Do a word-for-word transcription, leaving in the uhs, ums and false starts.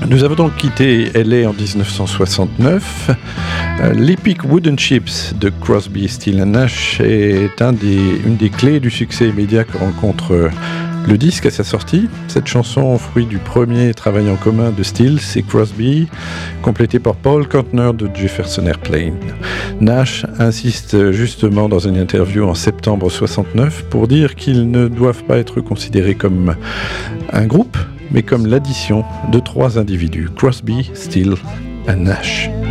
Nous avons donc quitté L A en dix-neuf cent soixante-neuf. Euh, L'Epic Wooden Chips de Crosby, Stills and Nash est un des, une des clés du succès immédiat que rencontre le disque à sa sortie. Cette chanson, fruit du premier travail en commun de Stills et Crosby, complétée par Paul Kantner de Jefferson Airplane. Nash insiste justement dans une interview en septembre soixante-neuf pour dire qu'ils ne doivent pas être considérés comme un groupe, mais comme l'addition de trois individus, Crosby, Stills et Nash.